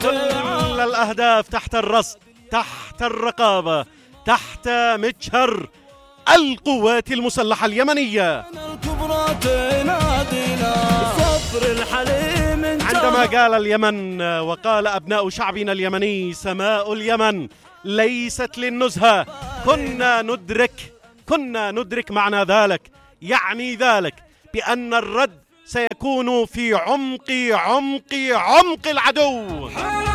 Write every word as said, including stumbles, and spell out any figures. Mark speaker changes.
Speaker 1: كل الأهداف تحت الرصد، تحت الرقابة، تحت مجهر القوات المسلحة اليمنية. عندما قال اليمن وقال أبناء شعبنا اليمني سماء اليمن ليست للنزهة، كنا ندرك كنا ندرك معنى ذلك، يعني ذلك بأن الرد سيكون في عمق عمق عمق العدو.